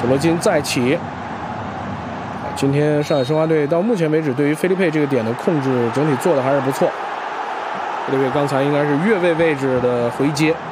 佐罗金再起。今天上海申花队到目前为止对于菲利佩这个点的控制整体做的还是不错。菲利佩刚才应该是越位位置的回接。